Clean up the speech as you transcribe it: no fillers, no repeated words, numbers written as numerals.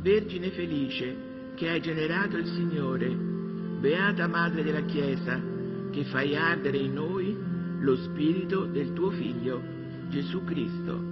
Vergine felice, che hai generato il Signore, beata Madre della Chiesa, che fai ardere in noi lo spirito del tuo Figlio, Gesù Cristo.